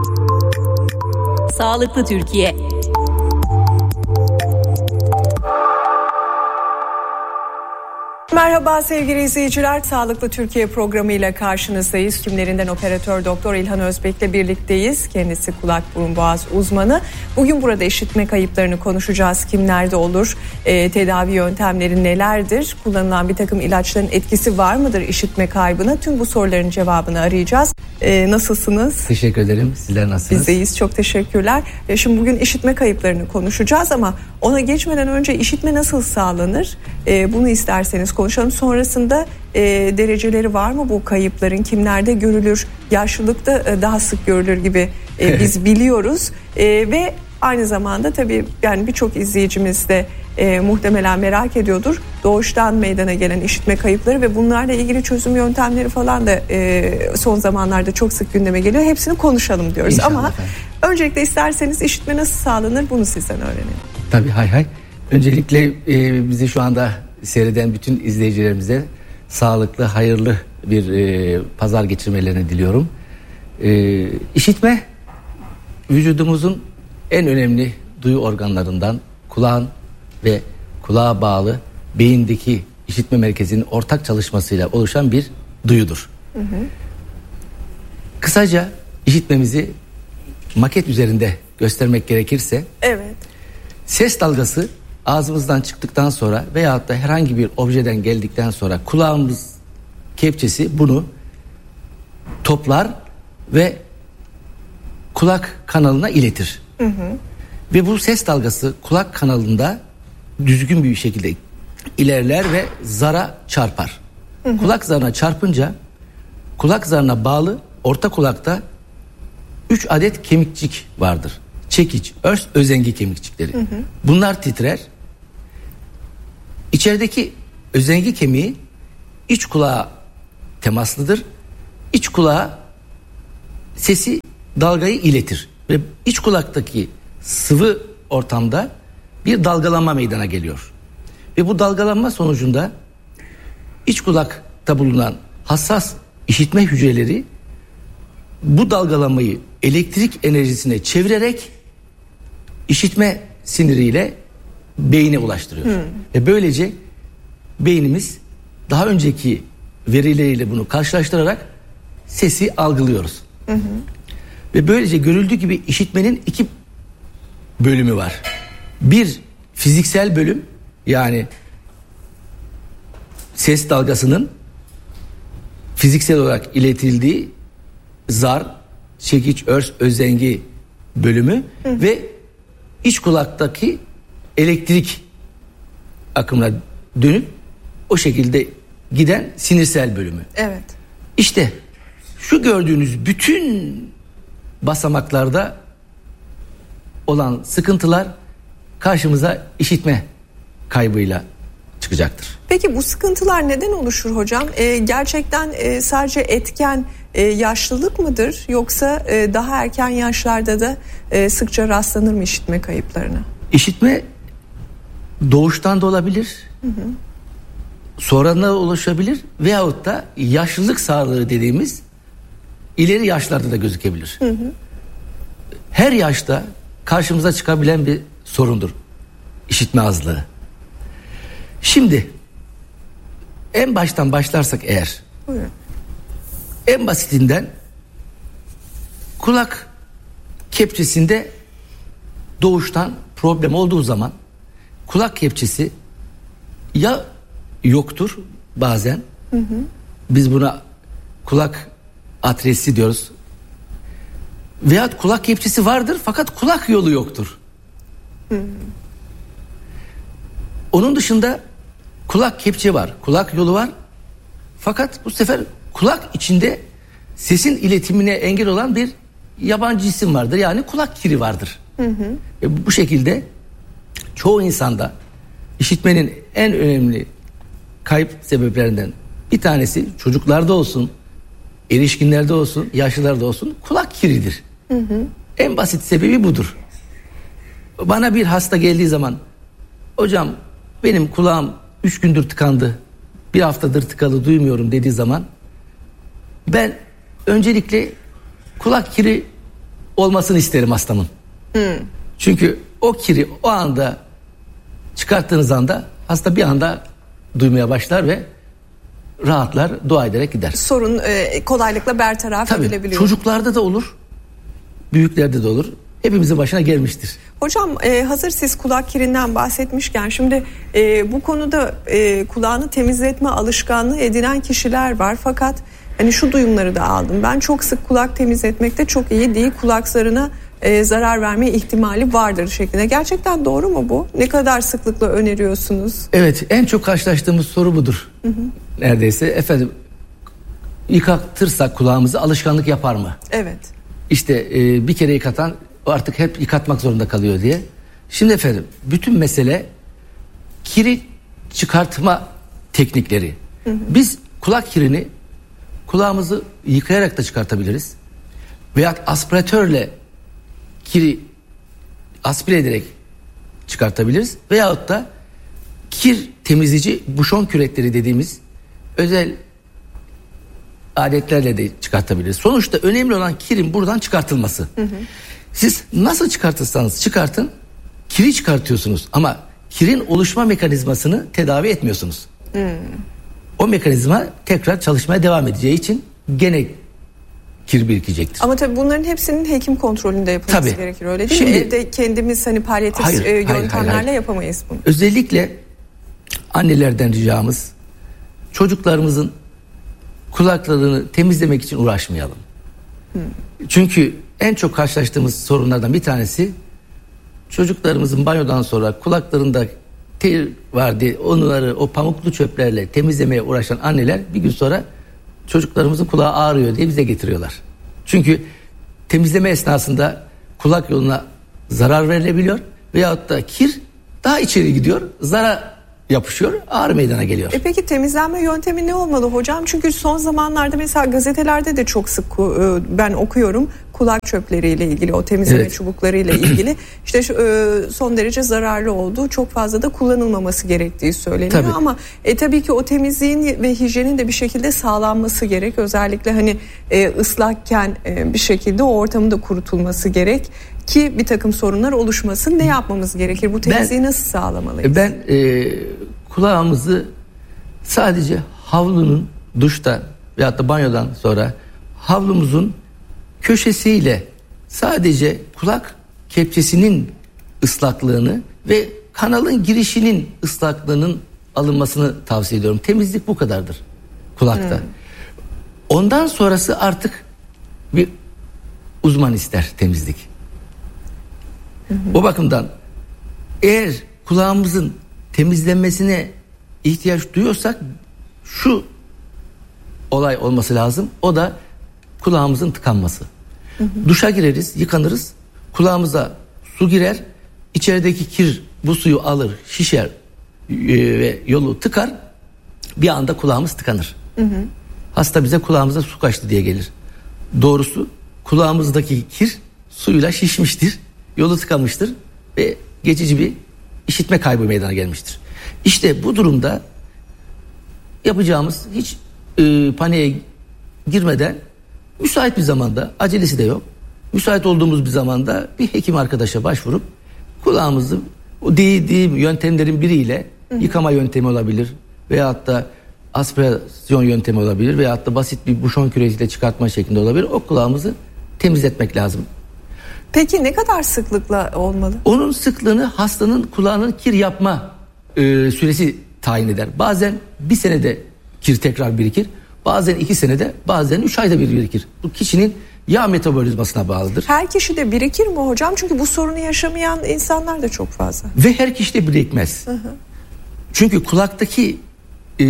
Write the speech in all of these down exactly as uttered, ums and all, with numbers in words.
Sağlıklı Türkiye. Merhaba sevgili izleyiciler, Sağlıklı Türkiye programıyla karşınızdayız. Kimlerinden operatör Doktor İlhan Özbek'le birlikteyiz. Kendisi kulak burun boğaz uzmanı. Bugün burada işitme kayıplarını konuşacağız. Kimlerde olur? E, tedavi yöntemleri nelerdir? Kullanılan bir takım ilaçların etkisi var mıdır işitme kaybına? Tüm bu soruların cevabını arayacağız. E, nasılsınız? Teşekkür ederim. Sizler nasılsınız? Biz deyiz. Çok teşekkürler. E, şimdi bugün işitme kayıplarını konuşacağız ama ona geçmeden önce işitme nasıl sağlanır? E, bunu isterseniz konuşalım. Sonrasında e, dereceleri var mı bu kayıpların? Kimlerde görülür? Yaşlılıkta e, daha sık görülür gibi e, biz biliyoruz. E, ve aynı zamanda tabii yani birçok izleyicimiz de e, muhtemelen merak ediyordur. Doğuştan meydana gelen işitme kayıpları ve bunlarla ilgili çözüm yöntemleri falan da e, son zamanlarda çok sık gündeme geliyor. Hepsini konuşalım diyoruz. İnşallah ama efendim. Öncelikle isterseniz işitme nasıl sağlanır bunu sizden öğrenelim. Tabii hay hay. Öncelikle e, bizi şu anda seyreden bütün izleyicilerimize sağlıklı, hayırlı bir e, pazar geçirmelerini diliyorum. E, işitme vücudumuzun en önemli duyu organlarından, kulağın ve kulağa bağlı beyindeki işitme merkezinin ortak çalışmasıyla oluşan bir duyudur. Hı hı. Kısaca işitmemizi maket üzerinde göstermek gerekirse, evet. Ses dalgası ağzımızdan çıktıktan sonra veyahut da herhangi bir objeden geldikten sonra kulağımız kepçesi bunu toplar ve kulak kanalına iletir. Hı hı. Ve bu ses dalgası kulak kanalında düzgün bir şekilde ilerler ve zara çarpar. Hı hı. Kulak zarına çarpınca kulak zarına bağlı orta kulakta üç adet kemikçik vardır. Çekiç, örs, özengi kemikçikleri. Hı hı. Bunlar titrer. İçerideki özengi kemiği iç kulağa temaslıdır. İç kulağa sesi, dalgayı iletir. Ve iç kulaktaki sıvı ortamda bir dalgalanma meydana geliyor. Ve bu dalgalanma sonucunda iç kulakta bulunan hassas işitme hücreleri bu dalgalanmayı elektrik enerjisine çevirerek işitme siniriyle beyine ulaştırıyor. Hmm. Ve böylece beynimiz daha önceki verileriyle bunu karşılaştırarak sesi algılıyoruz. Hı hı. Ve böylece görüldüğü gibi işitmenin iki bölümü var. Bir fiziksel bölüm, yani ses dalgasının fiziksel olarak iletildiği zar, çekiç, örs, özengi bölümü hı. ve iç kulaktaki elektrik akımına dönüp o şekilde giden sinirsel bölümü. Evet. İşte şu gördüğünüz bütün basamaklarda olan sıkıntılar karşımıza işitme kaybıyla çıkacaktır. Peki bu sıkıntılar neden oluşur hocam? Ee, gerçekten e, sadece etken e, yaşlılık mıdır yoksa e, daha erken yaşlarda da e, sıkça rastlanır mı işitme kayıplarına? İşitme doğuştan da olabilir. Hı hı. Sonradan da oluşabilir veyahut da yaşlılık sağlığı dediğimiz ileri yaşlarda da gözükebilir. Hı hı. Her yaşta karşımıza çıkabilen bir sorundur işitme azlığı. Şimdi en baştan başlarsak eğer, buyurun. En basitinden kulak kepçesinde doğuştan problem olduğu zaman kulak kepçesi ya yoktur bazen, hı hı. biz buna kulak atresi diyoruz, veyahut kulak kepçesi vardır fakat kulak yolu yoktur. Hı. Onun dışında kulak kepçe var, kulak yolu var fakat bu sefer kulak içinde sesin iletimine engel olan bir yabancı cisim vardır, yani kulak kiri vardır. Hı hı. E bu şekilde çoğu insanda işitmenin en önemli kayıp sebeplerinden bir tanesi, çocuklarda olsun, erişkinlerde olsun, yaşlılarda olsun, kulak kiridir. Hı hı. En basit sebebi budur. Bana bir hasta geldiği zaman, hocam benim kulağım üç gündür tıkandı, bir haftadır tıkalı, duymuyorum dediği zaman ben öncelikle kulak kiri olmasını isterim hastamın. Hmm. Çünkü o kiri o anda çıkarttığınız anda hasta bir anda duymaya başlar ve rahatlar, dua ederek gider. Sorun e, kolaylıkla bertaraf Tabii, edilebiliyor. Çocuklarda da olur, büyüklerde de olur. Hepimizin başına gelmiştir. Hocam e, hazır siz kulak kirinden bahsetmişken şimdi e, bu konuda e, kulağını temizletme alışkanlığı edinen kişiler var. Fakat hani şu duyumları da aldım. Ben çok sık kulak temizletmekte çok iyi değil. Kulak zarına e, zarar verme ihtimali vardır şeklinde. Gerçekten doğru mu bu? Ne kadar sıklıkla öneriyorsunuz? Evet, en çok karşılaştığımız soru budur. Hı hı. Neredeyse efendim yıkatırsak kulağımızı alışkanlık yapar mı? Evet. İşte e, bir kere yıkatan artık hep yıkatmak zorunda kalıyor diye. Şimdi efendim bütün mesele kiri çıkartma teknikleri. Hı hı. Biz kulak kirini kulağımızı yıkayarak da çıkartabiliriz. Veya aspiratörle kiri aspire ederek çıkartabiliriz. Veyahut da kir temizleyici buşon kürekleri dediğimiz özel aletlerle de çıkartabiliriz. Sonuçta önemli olan kirin buradan çıkartılması. Hı hı. Siz nasıl çıkartırsanız çıkartın kiri çıkartıyorsunuz ama kirin oluşma mekanizmasını tedavi etmiyorsunuz. Hmm. O mekanizma tekrar çalışmaya devam edeceği için gene kir birikecektir. Ama tabii bunların hepsinin hekim kontrolünde yapılması tabii. gerekir öyle değil Şimdi, mi? Evde kendimiz hani palyatif hayır, e, yöntemlerle hayır, hayır, hayır. yapamayız bunu. Özellikle annelerden ricamız çocuklarımızın kulaklarını temizlemek için uğraşmayalım. Hmm. Çünkü en çok karşılaştığımız sorunlardan bir tanesi çocuklarımızın banyodan sonra kulaklarında ter vardı, onları o pamuklu çöplerle temizlemeye uğraşan anneler bir gün sonra çocuklarımızın kulağı ağrıyor diye bize getiriyorlar. Çünkü temizleme esnasında kulak yoluna zarar verilebiliyor veyahut da kir daha içeri gidiyor, zara yapışıyor, ağrı meydana geliyor. E peki temizlenme yöntemi ne olmalı hocam? Çünkü son zamanlarda mesela gazetelerde de çok sık ben okuyorum kulak çöpleriyle ilgili, o temizleme evet. çubuklarıyla ilgili işte son derece zararlı olduğu, çok fazla da kullanılmaması gerektiği söyleniyor. Tabii. Ama e, tabii ki o temizliğin ve hijyenin de bir şekilde sağlanması gerek. Özellikle hani e, ıslakken e, bir şekilde o ortamın da kurutulması gerek ki bir takım sorunlar oluşmasın. Ne yapmamız gerekir? Bu temizliği ben, nasıl sağlamalıyız? Ben e, kulağımızı sadece havlunun duşta veyahut da banyodan sonra havlumuzun köşesiyle sadece kulak kepçesinin ıslaklığını ve kanalın girişinin ıslaklığının alınmasını tavsiye ediyorum. Temizlik bu kadardır kulakta. Hmm. Ondan sonrası artık bir uzman ister temizlik. Hmm. O bakımdan eğer kulağımızın temizlenmesine ihtiyaç duyuyorsak şu olay olması lazım. O da kulağımızın tıkanması. Hı hı. Duşa gireriz, yıkanırız. Kulağımıza su girer. İçerideki kir bu suyu alır, şişer ve yolu tıkar. Bir anda kulağımız tıkanır. Hı hı. Hasta bize kulağımıza su kaçtı diye gelir. Doğrusu kulağımızdaki kir suyla şişmiştir. Yolu tıkamıştır ve geçici bir işitme kaybı meydana gelmiştir. İşte bu durumda yapacağımız hiç e, paniğe girmeden müsait bir zamanda, acelesi de yok, müsait olduğumuz bir zamanda bir hekim arkadaşa başvurup kulağımızı o dediğim yöntemlerin biriyle hı hı. yıkama yöntemi olabilir veyahut da aspirasyon yöntemi olabilir veyahut da basit bir buşon küreciyle çıkartma şeklinde olabilir. O kulağımızı temizletmek lazım. Peki ne kadar sıklıkla olmalı? Onun sıklığını hastanın kulağının kir yapma e, süresi tayin eder. Bazen bir senede kir tekrar birikir. Bazen iki senede, bazen üç ayda bir birikir. Bu kişinin yağ metabolizmasına bağlıdır. Her kişide birikir mi hocam? Çünkü bu sorunu yaşamayan insanlar da çok fazla. Ve her kişide birikmez. Hı hı. Çünkü kulaktaki e,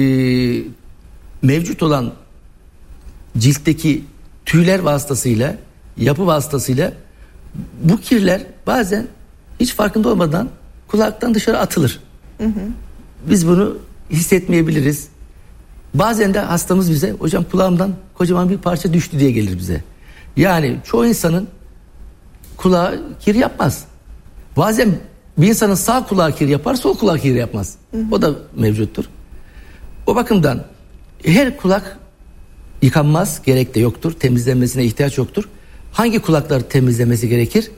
mevcut olan ciltteki tüyler vasıtasıyla, yapı vasıtasıyla bu kirler bazen hiç farkında olmadan kulaktan dışarı atılır. Hı hı. Biz bunu hissetmeyebiliriz. Bazen de hastamız bize hocam kulağımdan kocaman bir parça düştü diye gelir bize. Yani çoğu insanın kulağı kir yapmaz. Bazen bir insanın sağ kulağı kir yapar, sol kulağı kir yapmaz. Hı hı. O da mevcuttur. O bakımdan her kulak yıkanmaz, gerek de yoktur. Temizlenmesine ihtiyaç yoktur. hangi kulakları temizlemesi gerekir?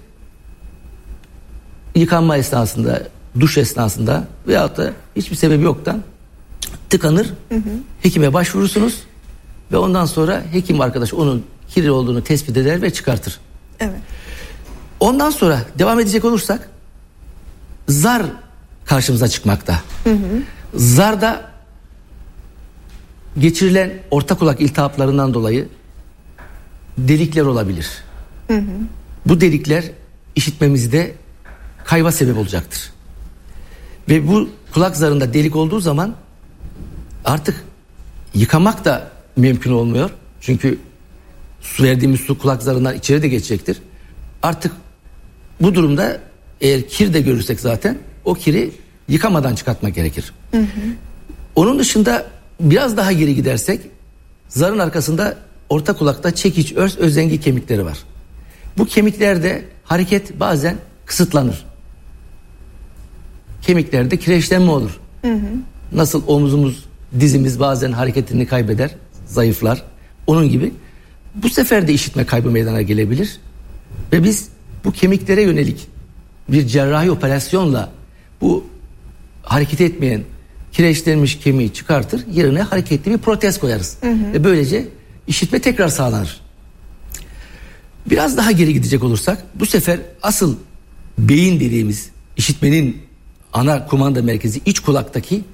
Yıkanma esnasında, duş esnasında veyahut da hiçbir sebebi yoktan tıkanır. Hı hı. Hekime başvurursunuz ve ondan sonra hekim arkadaş onun kirli olduğunu tespit eder ve çıkartır. Evet. Ondan sonra devam edecek olursak zar karşımıza çıkmakta. Hı hı. Zarda geçirilen orta kulak iltihaplarından dolayı delikler olabilir. Hı hı. Bu delikler işitmemizde kayba sebep olacaktır. Ve bu kulak zarında delik olduğu zaman artık yıkamak da mümkün olmuyor. Çünkü su verdiğimiz su kulak zarından içeri de geçecektir. Artık bu durumda eğer kir de görürsek zaten o kiri yıkamadan çıkartmak gerekir. Hı hı. Onun dışında biraz daha geri gidersek zarın arkasında orta kulakta çekiç, örs, özengi kemikleri var. Bu kemiklerde hareket bazen kısıtlanır. Kemiklerde kireçlenme olur. Hı hı. Nasıl omuzumuz, dizimiz bazen hareketini kaybeder, zayıflar. Onun gibi bu sefer de işitme kaybı meydana gelebilir. Ve biz bu kemiklere yönelik bir cerrahi operasyonla bu hareket etmeyen kireçlenmiş kemiği çıkartır, yerine hareketli bir protez koyarız. Hı hı. Ve böylece işitme tekrar sağlanır. Biraz daha geri gidecek olursak bu sefer asıl beyin dediğimiz işitmenin ana kumanda merkezi iç kulaktaki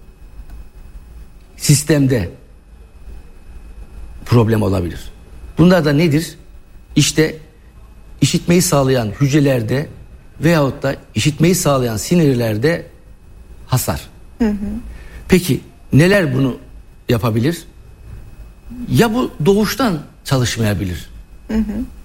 sistemde problem olabilir. Bunlar da nedir? İşte işitmeyi sağlayan hücrelerde veyahut da işitmeyi sağlayan sinirlerde hasar. Hı hı. Peki neler bunu yapabilir? Ya bu doğuştan çalışmayabilir. Hı hı.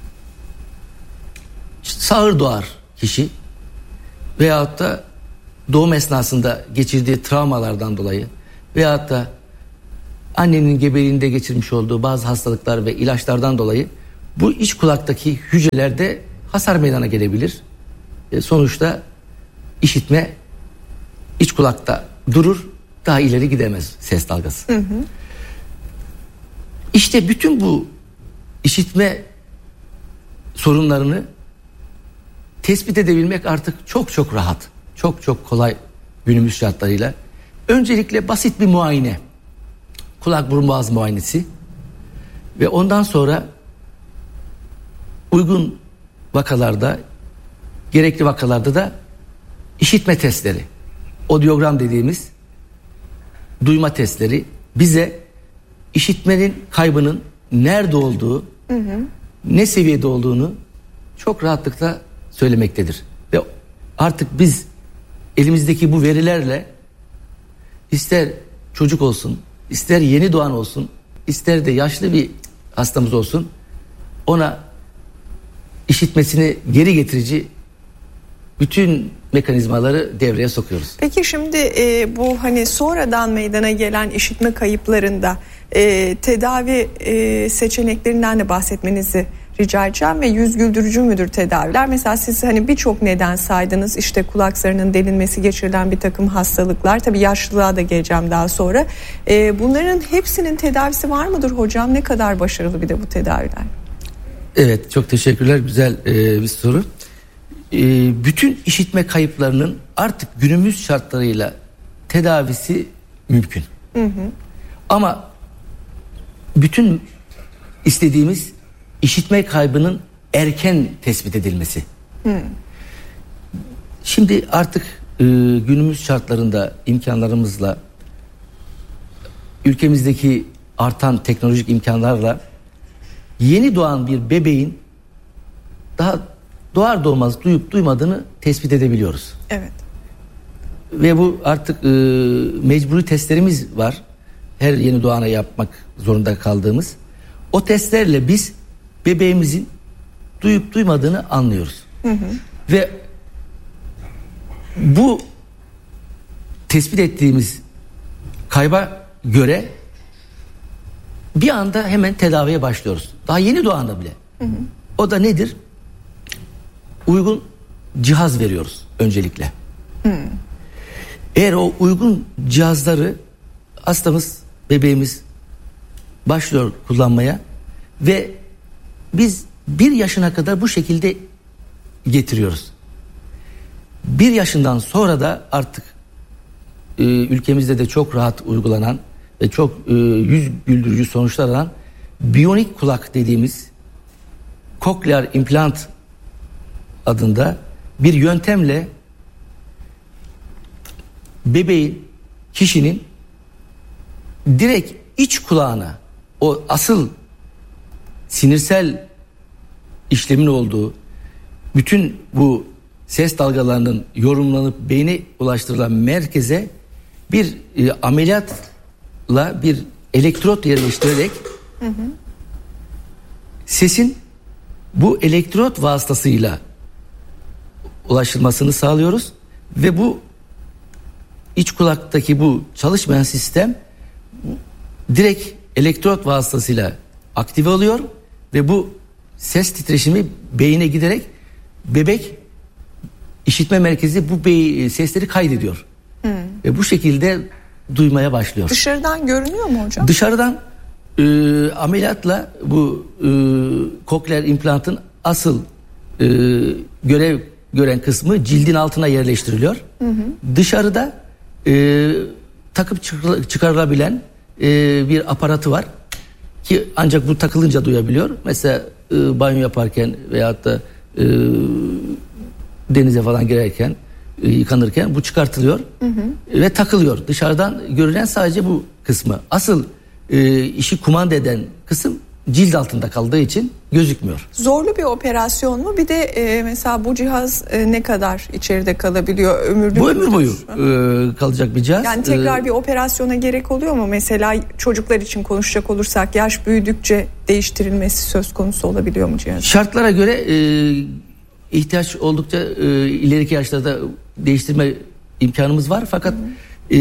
Sağır doğar kişi veyahut da doğum esnasında geçirdiği travmalardan dolayı veyahut da annenin gebeliğinde geçirmiş olduğu bazı hastalıklar ve ilaçlardan dolayı bu iç kulaktaki hücrelerde hasar meydana gelebilir. E, sonuçta işitme iç kulakta durur, daha ileri gidemez ses dalgası. Hı hı. İşte bütün bu işitme sorunlarını tespit edebilmek artık çok çok rahat, çok çok kolay günümüz şartlarıyla. Öncelikle basit bir muayene, kulak burun boğaz muayenesi ve ondan sonra uygun vakalarda, gerekli vakalarda da işitme testleri, odiogram dediğimiz duyma testleri bize işitmenin kaybının nerede olduğu, hı hı. ne seviyede olduğunu çok rahatlıkla söylemektedir. Ve artık biz elimizdeki bu verilerle ister çocuk olsun, ister yeni doğan olsun, ister de yaşlı bir hastamız olsun, ona işitmesini geri getirici bütün mekanizmaları devreye sokuyoruz. Peki şimdi e, bu hani sonradan meydana gelen işitme kayıplarında e, tedavi e, seçeneklerinden de bahsetmenizi rica edeceğim ve yüz güldürücü müdür tedaviler? Mesela siz hani birçok neden saydınız, işte kulak zarının delinmesi, geçirilen bir takım hastalıklar, tabii yaşlılığa da geleceğim daha sonra. E, bunların hepsinin tedavisi var mıdır hocam? Ne kadar başarılı bir de bu tedaviler? Evet, çok teşekkürler, güzel e, bir soru. E, bütün işitme kayıplarının artık günümüz şartlarıyla tedavisi mümkün. Hı hı. Ama bütün istediğimiz işitme kaybının erken tespit edilmesi. Hmm. Şimdi artık e, günümüz şartlarında imkanlarımızla, ülkemizdeki artan teknolojik imkanlarla yeni doğan bir bebeğin daha doğar doğmaz duyup duymadığını tespit edebiliyoruz. Evet. Ve bu artık e, mecburi testlerimiz var. Her yeni doğana yapmak zorunda kaldığımız. O testlerle biz bebeğimizin duyup duymadığını anlıyoruz. Hı hı. Ve bu tespit ettiğimiz kayba göre bir anda hemen tedaviye başlıyoruz. Daha yeni doğanda bile. Hı hı. O da nedir? Uygun cihaz veriyoruz öncelikle. Hı. Eğer o uygun cihazları hastamız, bebeğimiz başlıyor kullanmaya ve biz bir yaşına kadar bu şekilde getiriyoruz. Bir yaşından sonra da artık e, ülkemizde de çok rahat uygulanan ve çok e, yüz güldürücü sonuçlar alan biyonik kulak dediğimiz koklear implant adında bir yöntemle bebeğin, kişinin direkt iç kulağına, o asıl sinirsel işlemin olduğu, bütün bu ses dalgalarının yorumlanıp beyne ulaştırılan merkeze bir e, ameliyatla bir elektrot yerleştirerek hı hı. sesin bu elektrot vasıtasıyla ulaşılmasını sağlıyoruz ve bu iç kulaktaki bu çalışmayan sistem direkt elektrot vasıtasıyla aktive oluyor ve bu ses titreşimi beyine giderek bebek işitme merkezi bu bey sesleri kaydediyor. Hmm. Ve bu şekilde duymaya başlıyor. Dışarıdan görünüyor mu hocam? Dışarıdan e, ameliyatla bu e, koklear implantın asıl e, görev gören kısmı cildin altına yerleştiriliyor. Hı hı. Dışarıda e, takıp çıkarılabilen e, bir aparatı var ki ancak bu takılınca duyabiliyor. Mesela e, banyo yaparken veyahut da e, denize falan girerken, e, yıkanırken bu çıkartılıyor hı hı. ve takılıyor. Dışarıdan görülen sadece bu kısmı. Asıl e, işi kumanda eden kısım cilt altında kaldığı için gözükmüyor. Zorlu bir operasyon mu? Bir de e, mesela bu cihaz e, ne kadar içeride kalabiliyor? Ömürlü bu ömür boyu e, kalacak bir cihaz. Yani tekrar ee, bir operasyona gerek oluyor mu? Mesela çocuklar için konuşacak olursak yaş büyüdükçe değiştirilmesi söz konusu olabiliyor mu cihaz? Şartlara göre e, ihtiyaç oldukça e, ileriki yaşlarda değiştirme imkanımız var. Fakat e,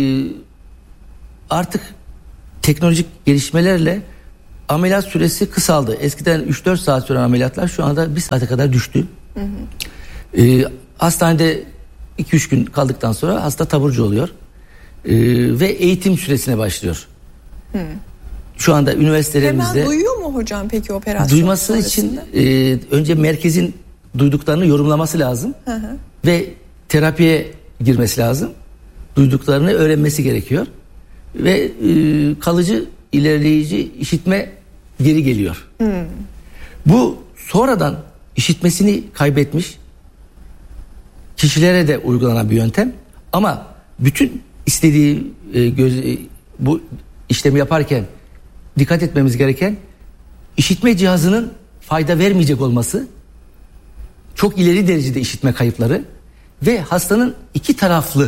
artık teknolojik gelişmelerle ameliyat süresi kısaldı. Eskiden üç dört saat süren ameliyatlar şu anda bir saate kadar düştü. Hı hı. Ee, hastanede iki üç gün kaldıktan sonra hasta taburcu oluyor. Ee, ve eğitim süresine başlıyor. Hı. Şu anda üniversitelerimizde... Hemen duyuyor mu hocam peki operasyon duyması sonrasında? için e, önce merkezin duyduklarını yorumlaması lazım. Hı hı. Ve terapiye girmesi lazım. Duyduklarını öğrenmesi gerekiyor. Ve e, kalıcı ilerleyici işitme geri geliyor. Hmm. Bu sonradan işitmesini kaybetmiş kişilere de uygulanan bir yöntem. Ama bütün istediği e, göz, e, bu işlemi yaparken dikkat etmemiz gereken işitme cihazının fayda vermeyecek olması, çok ileri derecede işitme kayıpları ve hastanın iki taraflı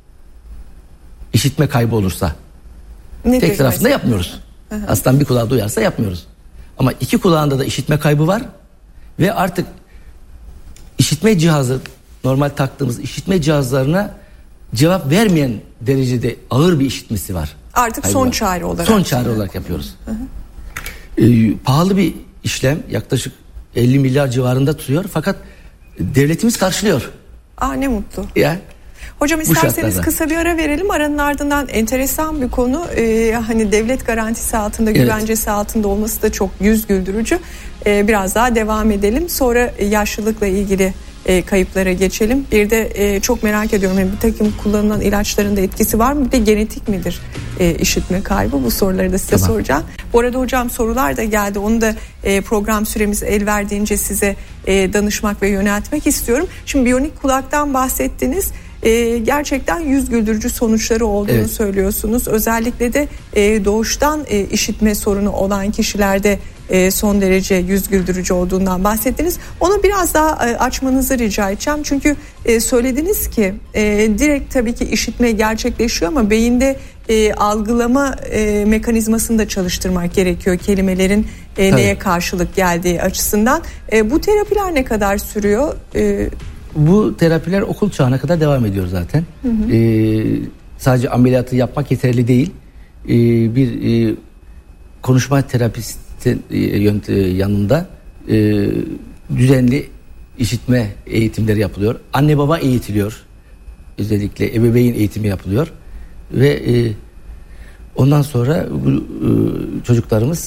işitme kaybı olursa. Nedir tek tarafında mesela? Yapmıyoruz. Hı-hı. Hastan bir kulağı duyarsa yapmıyoruz. Ama iki kulağında da işitme kaybı var ve artık işitme cihazı, normal taktığımız işitme cihazlarına cevap vermeyen derecede ağır bir işitmesi var. Artık kaybı son var. çare olarak. Son çare olarak yapıyoruz. Ee, pahalı bir işlem, yaklaşık elli milyar civarında tutuyor fakat devletimiz karşılıyor. Aa, ne mutlu. Ya. Hocam isterseniz kısa bir ara verelim. Aranın ardından enteresan bir konu. Ee, hani devlet garantisi altında, evet, güvencesi altında olması da çok yüz güldürücü. Ee, biraz daha devam edelim. Sonra yaşlılıkla ilgili e, kayıplara geçelim. Bir de e, çok merak ediyorum. Yani bir takım kullanılan ilaçların da etkisi var mı? Bir de genetik midir e, işitme kaybı? Bu soruları da size tamam. soracağım. Bu arada hocam sorular da geldi. Onu da e, program süremiz el verdiğince size e, danışmak ve yöneltmek istiyorum. Şimdi biyonik kulaktan bahsettiniz. Ee, gerçekten yüz güldürücü sonuçları olduğunu evet. söylüyorsunuz. Özellikle de e, doğuştan e, işitme sorunu olan kişilerde e, son derece yüz güldürücü olduğundan bahsettiniz. Onu biraz daha e, açmanızı rica edeceğim. Çünkü e, söylediniz ki e, direkt tabii ki işitme gerçekleşiyor ama beyinde e, algılama e, mekanizmasını da çalıştırmak gerekiyor kelimelerin e, neye karşılık geldiği açısından. E, bu terapiler ne kadar sürüyor? E, Bu terapiler okul çağına kadar devam ediyor zaten. Hı hı. Ee, sadece ameliyatı yapmak yeterli değil. Ee, bir e, konuşma terapisti e, yanında e, düzenli işitme eğitimleri yapılıyor. Anne baba eğitiliyor. Özellikle ebeveyn eğitimi yapılıyor. Ve e, ondan sonra bu e, çocuklarımız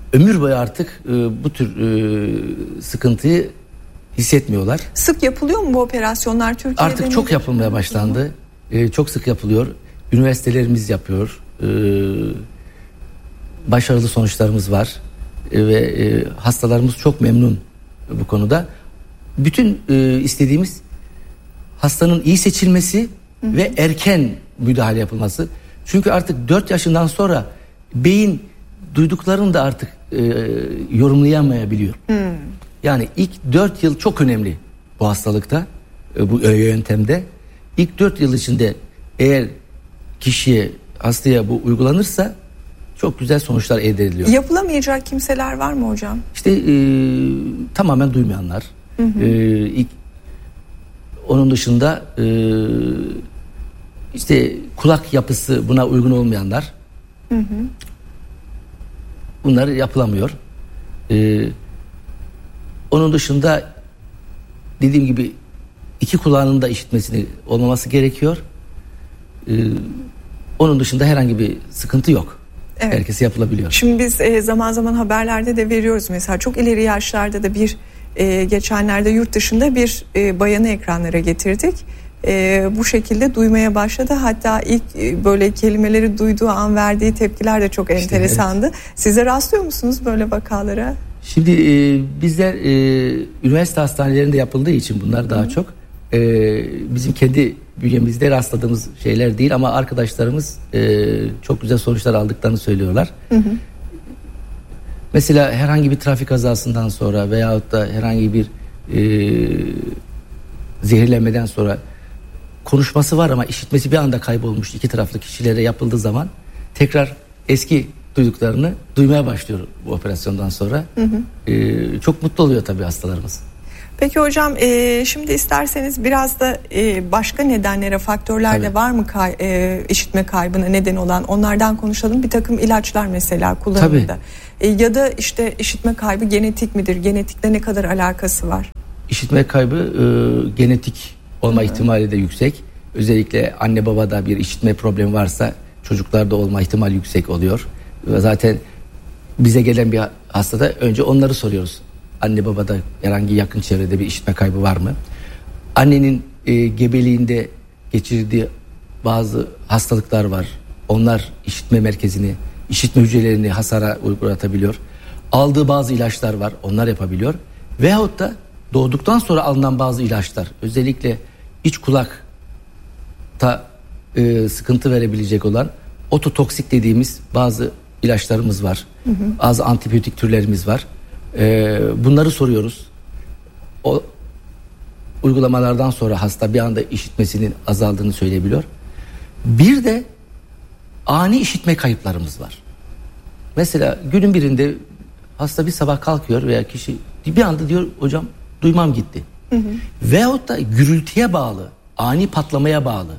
ömür boyu artık e, bu tür e, sıkıntıyı hissetmiyorlar. Sık yapılıyor mu bu operasyonlar Türkiye'de? Artık çok yapılmaya başlandı. E, çok sık yapılıyor. Üniversitelerimiz yapıyor. E, başarılı sonuçlarımız var. E, ve e, hastalarımız çok memnun bu konuda. Bütün e, istediğimiz hastanın iyi seçilmesi hı hı. ve erken müdahale yapılması. Çünkü artık dört yaşından sonra beyin duyduklarını da artık e, yorumlayamayabiliyor. Hmm. Yani ilk dört yıl çok önemli bu hastalıkta, e, bu yöntemde. İlk dört yıl içinde eğer kişiye, hastaya bu uygulanırsa çok güzel sonuçlar elde ediliyor. Yapılamayacak kimseler var mı hocam? İşte e, tamamen duymayanlar. Hı hı. E, ilk, onun dışında e, işte kulak yapısı buna uygun olmayanlar. Hı hı. Bunlar yapılamıyor. Ee, onun dışında dediğim gibi iki kulağının da işitmesini olmaması gerekiyor. Ee, onun dışında herhangi bir sıkıntı yok. Evet. Herkese yapılabiliyor. Şimdi biz e, zaman zaman haberlerde de veriyoruz. Mesela çok ileri yaşlarda da bir e, geçenlerde yurt dışında bir e, bayanı ekranlara getirdik. E, bu şekilde duymaya başladı. Hatta ilk e, böyle kelimeleri duyduğu an verdiği tepkiler de çok enteresandı. İşte, evet. Size rastlıyor musunuz böyle vakalara? Şimdi e, bizler e, üniversite hastanelerinde yapıldığı için bunlar daha Hı. çok e, bizim kendi bünyemizde rastladığımız şeyler değil ama arkadaşlarımız e, çok güzel sonuçlar aldıklarını söylüyorlar. Hı hı. Mesela herhangi bir trafik kazasından sonra veyahut da herhangi bir e, zehirlenmeden sonra konuşması var ama işitmesi bir anda kaybolmuş iki taraflı kişilere yapıldığı zaman tekrar eski duyduklarını duymaya başlıyor bu operasyondan sonra. Hı hı. Ee, çok mutlu oluyor tabii hastalarımız. Peki hocam e, şimdi isterseniz biraz da e, başka nedenlere, faktörler de var mı kay, e, işitme kaybına neden olan onlardan konuşalım. Bir takım ilaçlar mesela kullanımda. E, ya da işte işitme kaybı genetik midir? Genetikle ne kadar alakası var? İşitme kaybı e, genetik olma Hı. ihtimali de yüksek. Özellikle anne babada bir işitme problemi varsa çocuklarda olma ihtimali yüksek oluyor. Ve zaten bize gelen bir hastada önce onları soruyoruz. Anne babada herhangi yakın çevrede bir işitme kaybı var mı? Annenin e, gebeliğinde geçirdiği bazı hastalıklar var. Onlar işitme merkezini, işitme hücrelerini hasara uygulatabiliyor. Aldığı bazı ilaçlar var. Onlar yapabiliyor. Veyahut da doğduktan sonra alınan bazı ilaçlar, özellikle iç kulakta e, sıkıntı verebilecek olan ototoksik dediğimiz bazı ilaçlarımız var. Hı hı. Bazı antibiyotik türlerimiz var. E, bunları soruyoruz. O uygulamalardan sonra hasta bir anda işitmesinin azaldığını söyleyebiliyor. Bir de ani işitme kayıplarımız var. Mesela günün birinde hasta bir sabah kalkıyor veya kişi bir anda diyor hocam duymam gitti. Hı hı. Veyahut da gürültüye bağlı, ani patlamaya bağlı,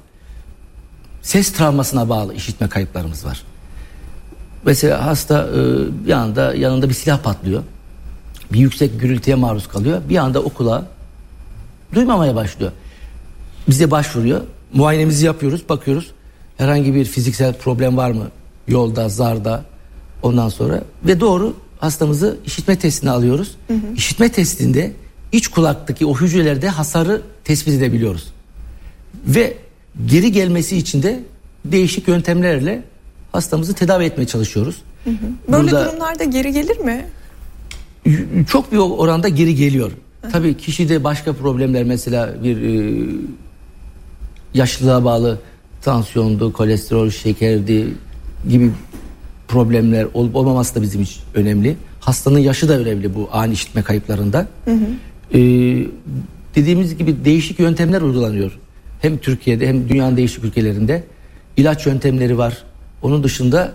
ses travmasına bağlı işitme kayıplarımız var. Mesela hasta bir anda yanında bir silah patlıyor. Bir yüksek gürültüye maruz kalıyor. Bir anda o kulağı duymamaya başlıyor. Bize başvuruyor. Muayenemizi yapıyoruz, bakıyoruz. Herhangi bir fiziksel problem var mı? Yolda, zarda, ondan sonra ve doğru hastamızı işitme testine alıyoruz. Hı hı. İşitme testinde iç kulaktaki o hücrelerde hasarı tespit edebiliyoruz. Ve geri gelmesi için de değişik yöntemlerle hastamızı tedavi etmeye çalışıyoruz. Hı hı. Böyle Burada, durumlarda geri gelir mi? Çok bir oranda geri geliyor. Hı hı. Tabii kişide başka problemler, mesela bir e, yaşlılığa bağlı tansiyondu, kolesterol, şekerdi gibi problemler olup olmaması da bizim için önemli. Hastanın yaşı da önemli bu ani işitme kayıplarında. Hı hı. Ee, dediğimiz gibi değişik yöntemler uygulanıyor. Hem Türkiye'de hem dünyanın değişik ülkelerinde ilaç yöntemleri var. Onun dışında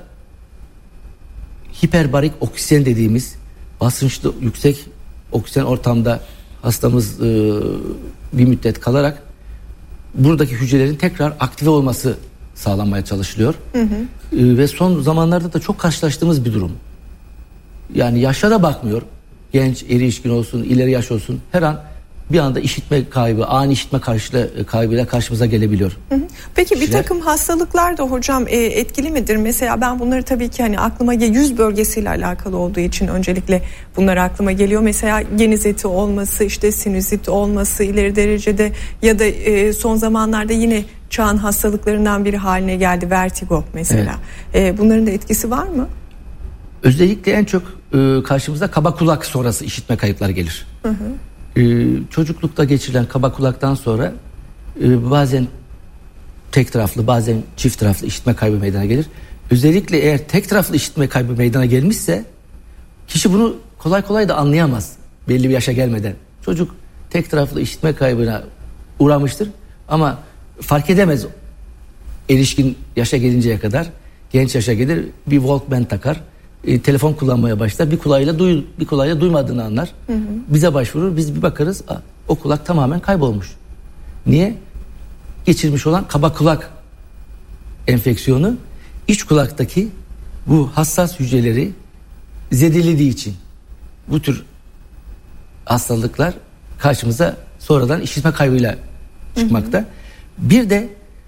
hiperbarik oksijen dediğimiz basınçlı yüksek oksijen ortamda hastamız e, bir müddet kalarak buradaki hücrelerin tekrar aktive olması sağlanmaya çalışılıyor. Hı hı. E, ve son zamanlarda da çok karşılaştığımız bir durum. Yani yaşa da bakmıyor. Genç, erişkin olsun, ileri yaş olsun, her an bir anda işitme kaybı, ani işitme karşılığı, kaybıyla karşımıza gelebiliyor. Hı hı. Peki kişiler. Bir takım hastalıklar da hocam e, etkili midir? Mesela ben bunları tabii ki hani aklıma yüz bölgesiyle alakalı olduğu için öncelikle bunlar aklıma geliyor. Mesela genizeti olması, işte sinüzit olması ileri derecede ya da e, son zamanlarda yine çağın hastalıklarından biri haline geldi vertigo mesela. Evet. E, bunların da etkisi var mı? Özellikle en çok e, karşımıza kaba kulak sonrası işitme kayıpları gelir. Hı hı. Ee, çocuklukta geçirilen kaba kulaktan sonra e, bazen tek taraflı bazen çift taraflı işitme kaybı meydana gelir. Özellikle eğer tek taraflı işitme kaybı meydana gelmişse kişi bunu kolay kolay da anlayamaz belli bir yaşa gelmeden. Çocuk tek taraflı işitme kaybına uğramıştır ama fark edemez erişkin yaşa gelinceye kadar. Genç yaşa gelir, bir Walkman takar. E, telefon kullanmaya başlar. Bir kulağıyla duy, bir kulağıyla duymadığını anlar. Hı hı. Bize başvurur. Biz bir bakarız. A, o kulak tamamen kaybolmuş. Niye? Geçirmiş olan kaba kulak enfeksiyonu iç kulaktaki bu hassas hücreleri zedelediği için bu tür hastalıklar karşımıza sonradan işitme kaybıyla çıkmakta. Hı hı. Bir de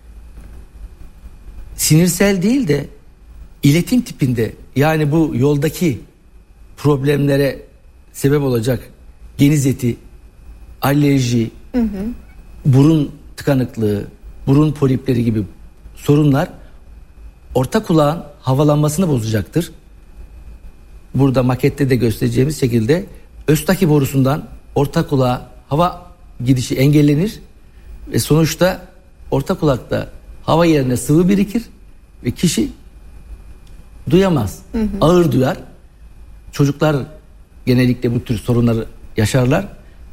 sinirsel değil de iletim tipinde, yani bu yoldaki problemlere sebep olacak genizeti, alerji, hı hı. burun tıkanıklığı, burun polipleri gibi sorunlar orta kulağın havalanmasını bozacaktır. Burada makette de göstereceğimiz şekilde Östaki borusundan orta kulağa hava gidişi engellenir ve sonuçta orta kulakta hava yerine sıvı birikir ve kişi duyamaz. Hı hı. Ağır duyar. Çocuklar genellikle bu tür sorunları yaşarlar.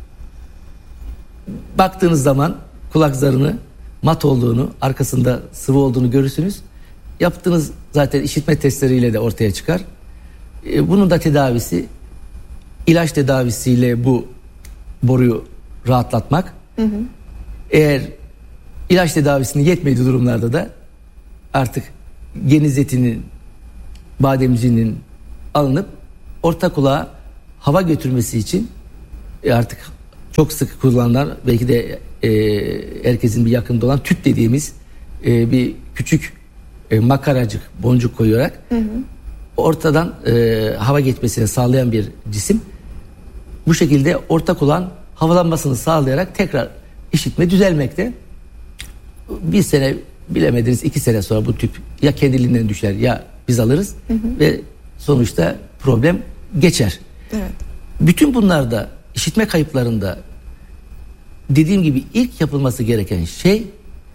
Baktığınız zaman kulak zarını mat olduğunu, arkasında sıvı olduğunu görürsünüz. Yaptığınız zaten işitme testleriyle de ortaya çıkar. Ee, bunun da tedavisi ilaç tedavisiyle bu boruyu rahatlatmak. Hı hı. Eğer ilaç tedavisinin yetmediği durumlarda da artık genizetinin, bademcinin alınıp orta kulağa hava götürmesi için artık çok sık kullanılan, belki de e, herkesin bir yakında olan tüp dediğimiz e, bir küçük e, makaracık, boncuk koyarak hı hı. ortadan e, hava geçmesini sağlayan bir cisim. Bu şekilde orta kulağın havalanmasını sağlayarak tekrar işitme düzelmekte. Bir sene, bilemediniz iki sene sonra bu tüp ya kendiliğinden düşer ya biz alırız hı hı. ve sonuçta problem geçer. Evet. Bütün bunlarda, işitme kayıplarında dediğim gibi ilk yapılması gereken şey,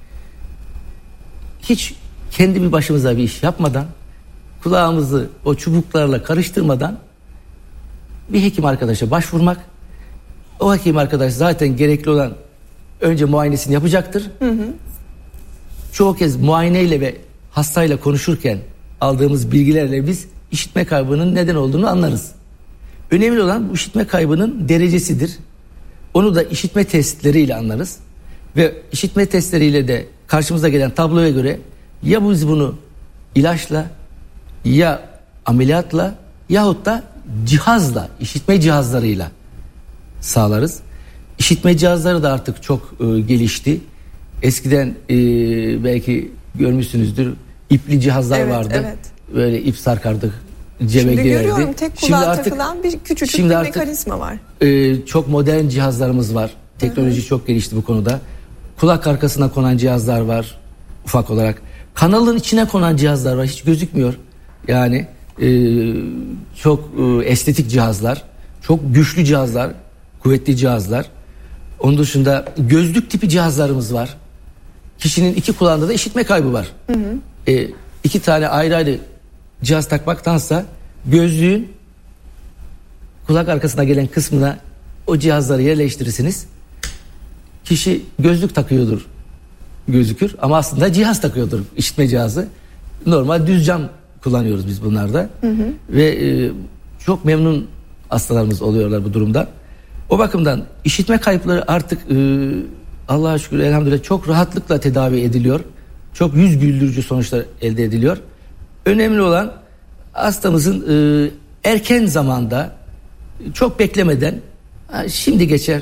hiç kendi bir başımıza bir iş yapmadan, kulağımızı o çubuklarla karıştırmadan bir hekim arkadaşa başvurmak. O hekim arkadaş zaten gerekli olan önce muayenesini yapacaktır. Hı hı. Çoğu kez muayeneyle ve hastayla konuşurken aldığımız bilgilerle biz işitme kaybının neden olduğunu anlarız. Önemli olan bu işitme kaybının derecesidir. Onu da işitme testleriyle anlarız. Ve işitme testleriyle de karşımıza gelen tabloya göre ya biz bunu ilaçla, ya ameliyatla, yahut da cihazla, işitme cihazlarıyla sağlarız. İşitme cihazları da artık çok e, gelişti. Eskiden e, belki görmüşsünüzdür, ipli cihazlar evet, vardı. Evet. Böyle ip sarkardık, cebe girerdi. Şimdi görüyorum tek kulağa takılan bir küçücük şimdi bir artık, mekanizma var. E, çok modern cihazlarımız var. Teknoloji Hı-hı. çok gelişti bu konuda. Kulak arkasına konan cihazlar var ufak olarak. Kanalın içine konan cihazlar var, hiç gözükmüyor. Yani e, çok e, estetik cihazlar, çok güçlü cihazlar, kuvvetli cihazlar. Onun dışında gözlük tipi cihazlarımız var. Kişinin iki kulağında da işitme kaybı var. Hı hı. E, iki tane ayrı ayrı cihaz takmaktansa gözlüğün kulak arkasına gelen kısmına o cihazları yerleştirirsiniz. Kişi gözlük takıyordur, gözükür ama aslında cihaz takıyordur, işitme cihazı. Normal düz cam kullanıyoruz biz bunlarda. Hı hı. Ve e, çok memnun hastalarımız oluyorlar bu durumda. O bakımdan işitme kayıpları artık e, Allah'a şükür elhamdülillah çok rahatlıkla tedavi ediliyor. Çok yüz güldürücü sonuçlar elde ediliyor. Önemli olan hastamızın e, erken zamanda, çok beklemeden, şimdi geçer,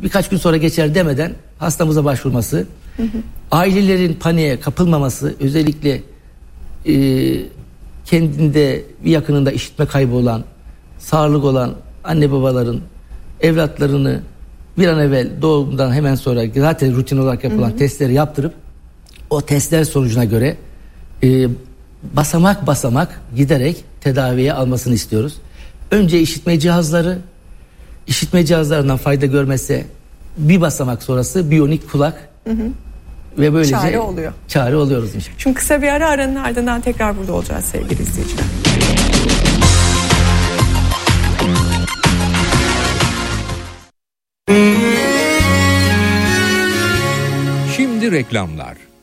birkaç gün sonra geçer demeden hastamıza başvurması, hı hı. ailelerin paniğe kapılmaması, özellikle e, kendinde bir yakınında işitme kaybı olan, sağlık olan anne babaların evlatlarını bir an evvel doğumdan hemen sonra zaten rutin olarak yapılan hı hı. testleri yaptırıp o testler sonucuna göre e, basamak basamak giderek tedaviye almasını istiyoruz. Önce işitme cihazları, işitme cihazlarından fayda görmezse bir basamak sonrası biyonik kulak, hı hı. ve böylece çare oluyor. Çare oluyoruz. Şimdi kısa bir ara, aranın ardından tekrar burada olacağız sevgili izleyiciler. Şimdi reklamlar.